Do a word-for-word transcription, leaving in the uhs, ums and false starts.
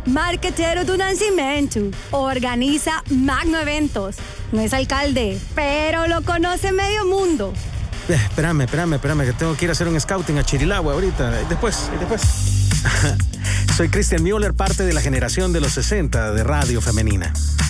marquetero do Nascimento. Organiza Magno Eventos. No es alcalde, pero lo conoce medio mundo. Eh, espérame, espérame, espérame, que tengo que ir a hacer un scouting a Chirilagua ahorita. Después, después. Soy Christian Müller, parte de la generación de los sesenta de Radio Femenina.